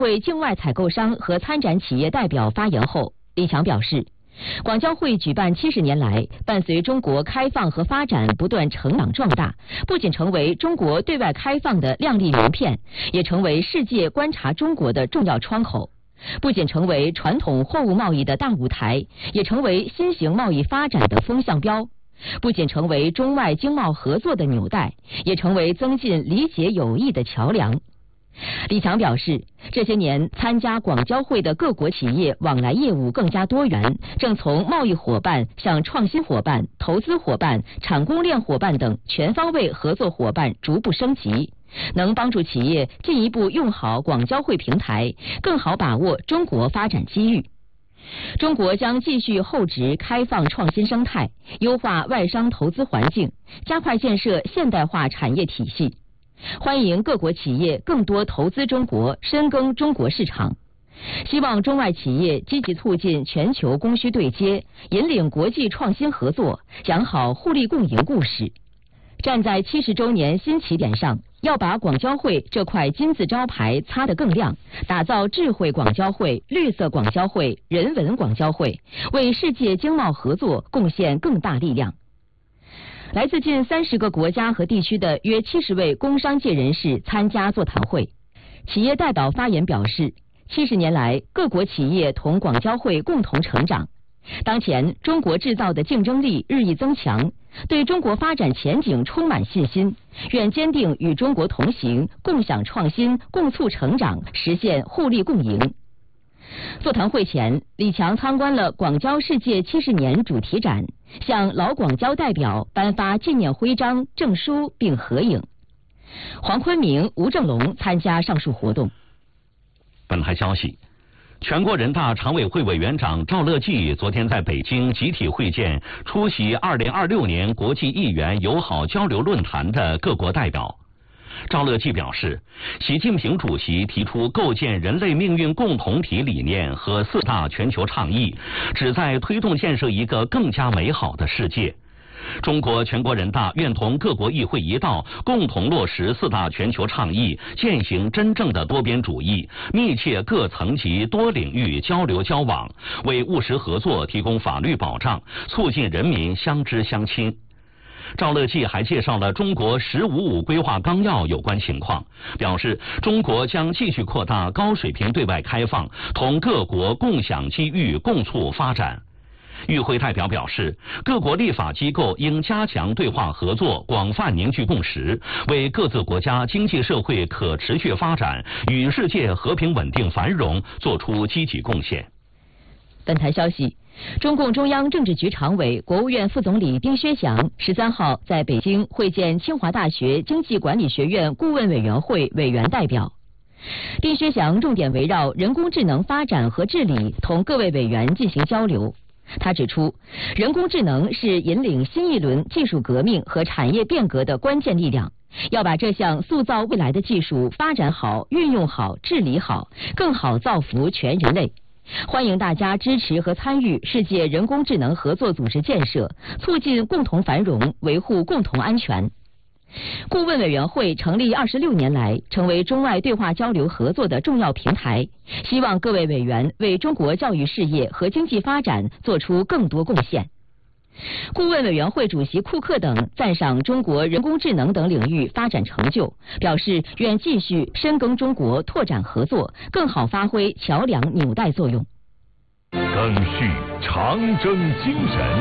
为境外采购商和参展企业代表发言后，李强表示，广交会举办70年来，伴随中国开放和发展不断成长壮大，不仅成为中国对外开放的亮丽名片，也成为世界观察中国的重要窗口。不仅成为传统货物贸易的大舞台，也成为新型贸易发展的风向标。不仅成为中外经贸合作的纽带，也成为增进理解友谊的桥梁。李强表示，这些年参加广交会的各国企业往来业务更加多元，正从贸易伙伴向创新伙伴、投资伙伴、产供链伙伴等全方位合作伙伴逐步升级，能帮助企业进一步用好广交会平台，更好把握中国发展机遇。中国将继续厚植开放创新生态，优化外商投资环境，加快建设现代化产业体系。欢迎各国企业更多投资中国，深耕中国市场。希望中外企业积极促进全球供需对接，引领国际创新合作，讲好互利共赢故事。站在70周年新起点上，要把广交会这块金字招牌擦得更亮，打造智慧广交会、绿色广交会、人文广交会，为世界经贸合作贡献更大力量。来自近30个国家和地区的约70位工商界人士参加座谈会。企业代表发言表示，70年来，各国企业同广交会共同成长。当前，中国制造的竞争力日益增强，对中国发展前景充满信心，愿坚定与中国同行，共享创新，共促成长，实现互利共赢。座谈会前，李强参观了广交世界70年主题展，向老广交代表颁发纪念徽章、证书并合影。黄坤明、吴正龙参加上述活动。 本台消息，全国人大常委会委员长赵乐际昨天在北京集体会见出席2026年国际议员友好交流论坛的各国代表。赵乐际表示，习近平主席提出构建人类命运共同体理念和4大全球倡议，旨在推动建设一个更加美好的世界。中国全国人大愿同各国议会一道，共同落实4大全球倡议，践行真正的多边主义，密切各层级多领域交流交往，为务实合作提供法律保障，促进人民相知相亲。赵乐际还介绍了中国“15+5”规划纲要有关情况，表示中国将继续扩大高水平对外开放，同各国共享机遇，共促发展。与会代表表示，各国立法机构应加强对话合作，广泛凝聚共识，为各自国家经济社会可持续发展与世界和平稳定繁荣作出积极贡献。 本台消息，中共中央政治局常委、国务院副总理丁薛祥13号在北京会见清华大学经济管理学院顾问委员会委员代表。丁薛祥重点围绕人工智能发展和治理同各位委员进行交流。他指出，人工智能是引领新一轮技术革命和产业变革的关键力量，要把这项塑造未来的技术发展好、运用好、治理好，更好造福全人类。欢迎大家支持和参与世界人工智能合作组织建设，促进共同繁荣，维护共同安全。顾问委员会成立26年来，成为中外对话交流合作的重要平台，希望各位委员为中国教育事业和经济发展做出更多贡献。顾问委员会主席库克等赞赏中国人工智能等领域发展成就，表示愿继续深耕中国，拓展合作，更好发挥桥梁纽带作用。 赓续长征精神，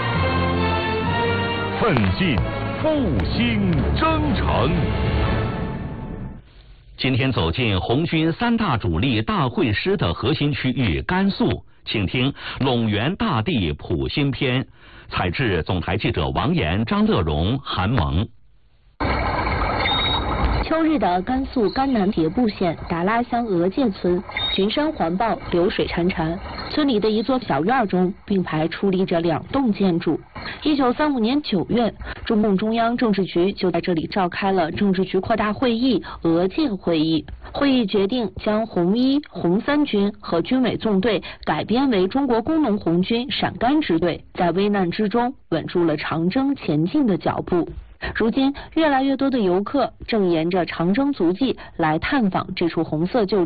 奋进复兴征程。 今天走进红军3大主力大会师的核心区域甘肃，请听陇源大地谱新篇。采制总台记者王岩、张乐荣、韩萌。 秋日的甘肃甘南迭部县达拉乡额界村，群山环抱，流水潺潺。村里的一座小院中并排矗立着2栋建筑。1935年9月，中共中央政治局就在这里召开了政治局扩大会议额界会议。会议决定将红1、红3军和军委纵队改编为中国工农红军陕甘支队，在危难之中稳住了长征前进的脚步。如今，越来越多的游客正沿着长征足迹来探访这处红色旧址。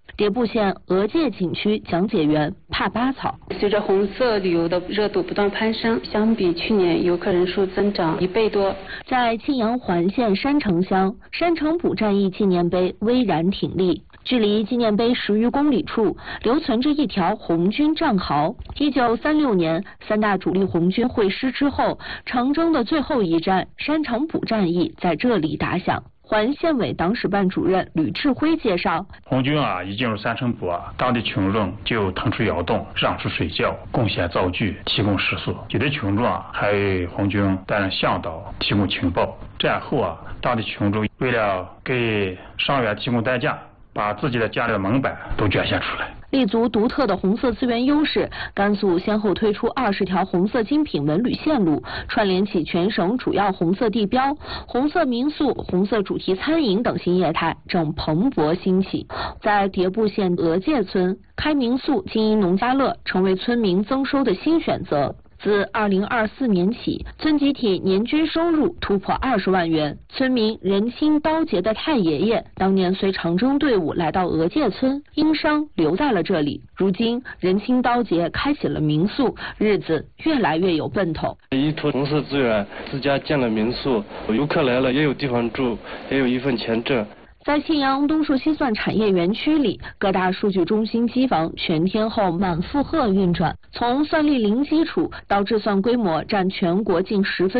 迭部县额界景区讲解员帕巴草： 随着红色旅游的热度不断攀升，相比去年游客人数增长1倍多。 在庆阳环县山城乡，山城堡战役纪念碑巍然挺立。距离纪念碑10余公里处，留存着一条红军战壕。1936年，3大主力红军会师之后，长征的最后一战山城堡战役在这里打响。环县委党史办主任吕志辉介绍， 红军一进入山城堡当地群众就腾出窑洞，让出水窖，贡献灶具，提供食宿。有的群众还为红军担任向导，提供情报。战后当地群众为了给伤员提供代驾，把自己的家里的门板都捐献出来。 立足独特的红色资源优势，甘肃先后推出20条红色精品文旅线路，串联起全省主要红色地标，红色民宿、红色主题餐饮等新业态正蓬勃兴起。在迭部县额界村开民宿经营农家乐，成为村民增收的新选择。自2024年起，村集体年均收入突破20万元。村民任清刀节的太爷爷当年随长征队伍来到额界村，因伤留在了这里。如今任清刀节开启了民宿，日子越来越有奔头。 依托红色资源，自家建了民宿，游客来了也有地方住，也有一份钱挣。 在信阳东数西算产业园区里，各大数据中心机房全天候满负荷运转，从算力零基础到制算规模占全国近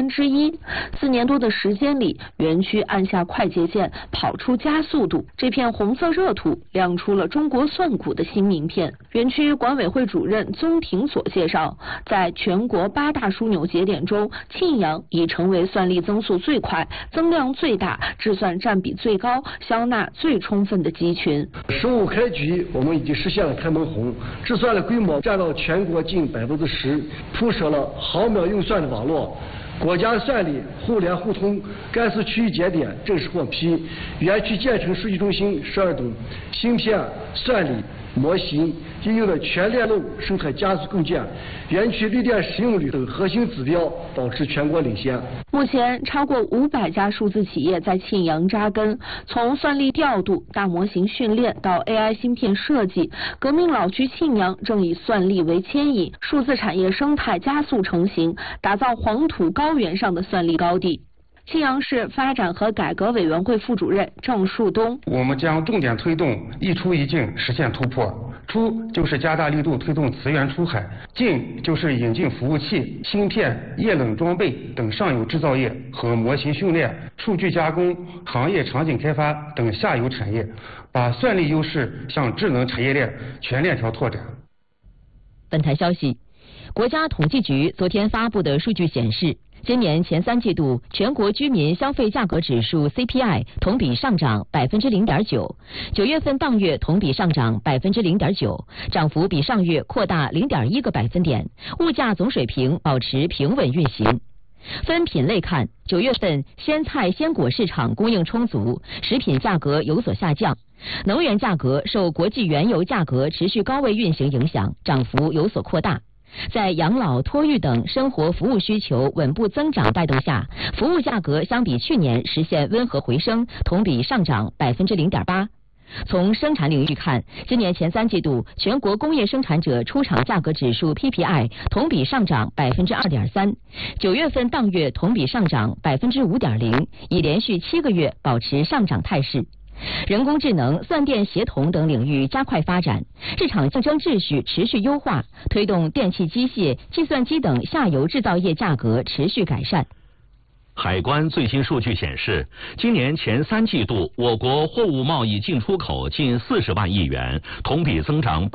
1/10。4年多的时间里，园区按下快捷键，跑出加速度。这片红色热土亮出了中国算股的新名片。园区管委会主任宗廷所介绍，在全国8大枢纽节点中，庆阳已成为算力增速最快、增量最大、制算占比最高、消纳最充分的集群。 15开局，我们已经实现了开门红，制算的规模占到全国近10%，铺设了毫秒运算的网络。国家算力互联互通，甘肃区域节点正式获批，园区建成数据中心12栋，芯片、算力、模型应用的全链路生态加速构建，园区绿电使用率等核心指标保持全国领先。 目前超过500家数字企业在庆阳扎根，从算力调度、大模型训练到 AI 芯片设计，革命老区庆阳正以算力为牵引，数字产业生态加速成型，打造黄土高原上的算力高地。庆阳市发展和改革委员会副主任郑树东： 我们将重点推动一出一进实现突破。出就是加大力度推动磁源出海，进就是引进服务器、芯片、液冷装备等上游制造业和模型训练、数据加工、行业场景开发等下游产业，把算力优势向智能产业链全链条拓展。 本台消息，国家统计局昨天发布的数据显示，今年前3季度全国居民消费价格指数 CPI 同比上涨 0.9%， 9月份当月同比上涨 0.9%， 涨幅比上月扩大 0.1个百分点，物价总水平保持平稳运行。分品类看，9月份鲜菜鲜果市场供应充足，食品价格有所下降。能源价格受国际原油价格持续高位运行影响，涨幅有所扩大。在养老、托育等生活服务需求稳步增长带动下，服务价格相比去年实现温和回升，同比上涨 0.8%。从生产领域看，今年前3季度全国工业生产者出厂价格指数 PPI 同比上涨 2.3%， 9月份当月同比上涨 5.0%， 已连续7个月保持上涨态势。人工智能、算电协同等领域加快发展，市场竞争秩序持续优化，推动电气机械、计算机等下游制造业价格持续改善。 海关最新数据显示，今年前3季度我国货物贸易进出口近40万亿元，同比增长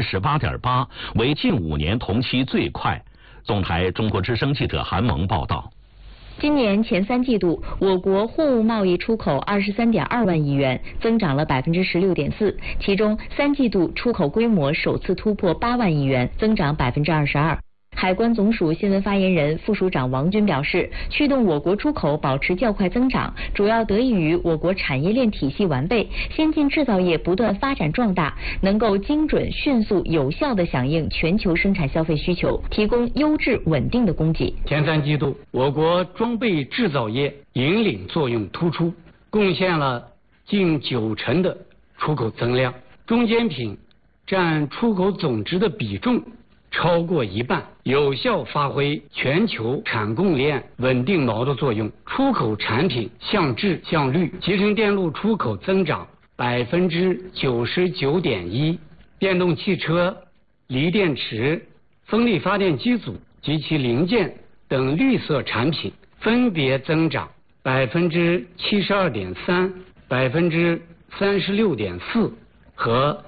18.8%， 为近5年同期最快。总台中国之声记者韩萌报道。 今年前3季度，我国货物贸易出口23.2万亿元，增长了 16.4%， 其中3季度出口规模首次突破8万亿元，增长 22%。海关总署新闻发言人、副署长王军表示，驱动我国出口保持较快增长，主要得益于我国产业链体系完备，先进制造业不断发展壮大，能够精准、迅速、有效地响应全球生产消费需求，提供优质稳定的供给。 前3季度，我国装备制造业引领作用突出，贡献了近90%的出口增量。 中间品占出口总值的比重超过1半，有效发挥全球产供链稳定锚的作用。出口产品向质向率，集成电路出口增长99.1%，电动汽车、锂电池、风力发电机组及其零件等绿色产品分别增长72.3%、36.4%和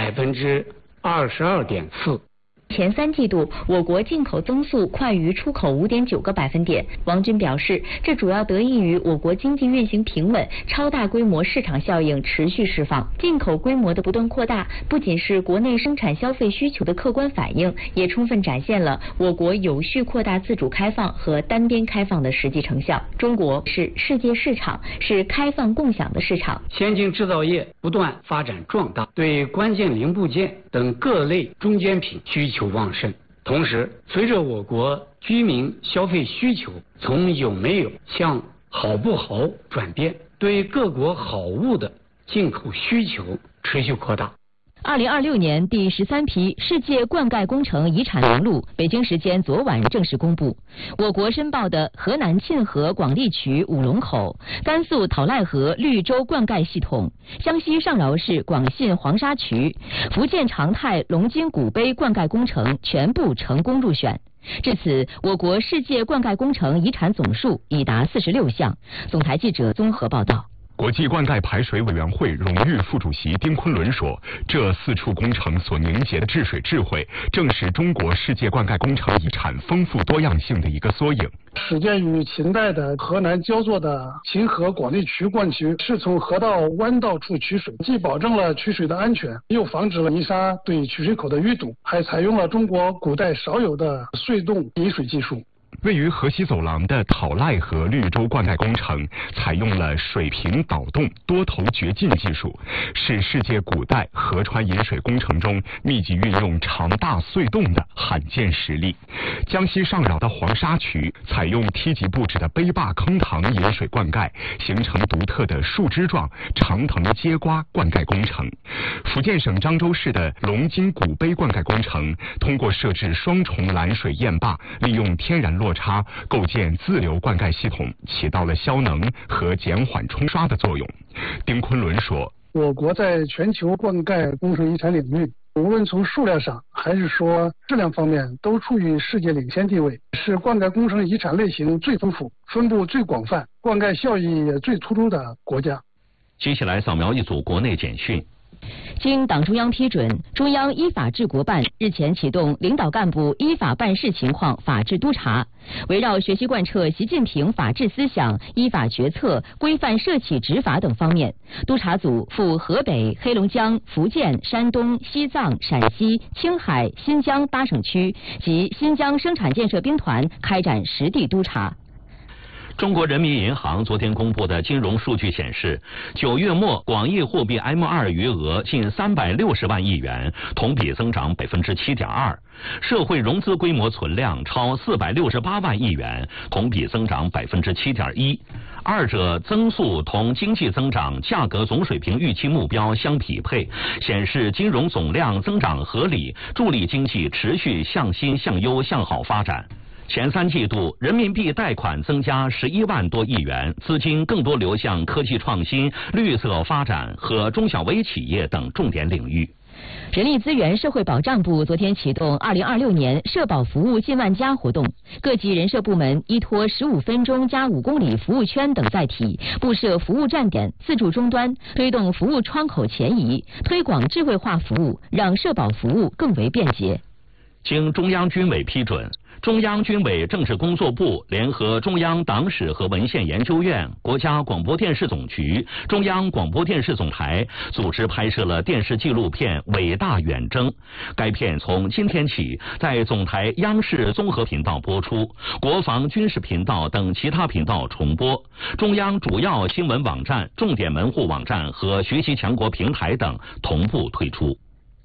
22.4%。 前3季度，我国进口增速快于出口5.9个百分点。王军表示，这主要得益于我国经济运行平稳，超大规模市场效应持续释放。进口规模的不断扩大，不仅是国内生产消费需求的客观反映，也充分展现了我国有序扩大自主开放和单边开放的实际成效。中国是世界市场，是开放共享的市场。 先进制造业不断发展壮大，对关键零部件等各类中间品需求旺盛。同时，随着我国居民消费需求从有没有向好不好转变，对各国好物的进口需求持续扩大。 2026年第13批世界灌溉工程遗产名录，北京时间昨晚正式公布。我国申报的河南沁河广利渠五龙口、甘肃讨赖河绿洲灌溉系统、江西上饶市广信黄沙渠、福建长泰龙津古碑灌溉工程全部成功入选。至此，我国世界灌溉工程遗产总数已达46项。总台记者综合报道。 国际灌溉排水委员会荣誉副主席丁昆仑说，这4处工程所凝结的治水智慧，正是中国世界灌溉工程遗产丰富多样性的一个缩影。 始建于秦代的河南焦作的秦河广利渠灌渠，是从河道弯道处取水，既保证了取水的安全，又防止了泥沙对取水口的淤堵，还采用了中国古代少有的隧洞引水技术。 位于河西走廊的讨赖河绿洲灌溉工程采用了水平导动多头掘进技术，是世界古代河川引水工程中密集运用长大隧洞的罕见实例。江西上饶的黄沙渠采用梯级布置的碑坝坑塘引水灌溉，形成独特的树枝状长藤接瓜灌溉工程。福建省漳州市的龙津古碑灌溉工程通过设置双重拦水堰坝，利用天然落差构建自流灌溉系统，起到了消能和减缓冲刷的作用。丁昆仑说， 我国在全球灌溉工程遗产领域，无论从数量上还是说质量方面，都处于世界领先地位，是灌溉工程遗产类型最丰富、分布最广泛、灌溉效益也最突出的国家。 接下来扫描一组国内简讯。 经党中央批准，中央依法治国办日前启动领导干部依法办事情况法治督查，围绕学习贯彻习近平法治思想、依法决策、规范涉企执法等方面，督查组赴河北、黑龙江、福建、山东、西藏、陕西、青海、新疆8省区及新疆生产建设兵团开展实地督查。 中国人民银行昨天公布的金融数据显示，9月末广义货币 M2 余额近360万亿元，同比增长7.2%；社会融资规模存量超468万亿元，同比增长7.1%。二者增速同经济增长、价格总水平预期目标相匹配，显示金融总量增长合理，助力经济持续向新向优向好发展。前3季度人民币贷款增加11万多亿元，资金更多流向科技创新、绿色发展和中小微企业等重点领域。 人力资源社会保障部昨天启动2026年社保服务近万家活动，各级人社部门依托15分钟加5公里服务圈等载体，布设服务站点、自助终端，推动服务窗口前移，推广智慧化服务，让社保服务更为便捷。 经中央军委批准，中央军委政治工作部联合中央党史和文献研究院、国家广播电视总局、中央广播电视总台组织拍摄了电视纪录片《伟大远征》。该片从今天起在总台央视综合频道播出，国防军事频道等其他频道重播，中央主要新闻网站、重点门户网站和学习强国平台等同步推出。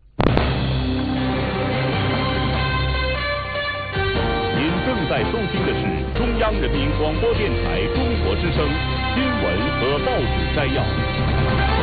正在收听的是中央人民广播电台中国之声新闻和报纸摘要。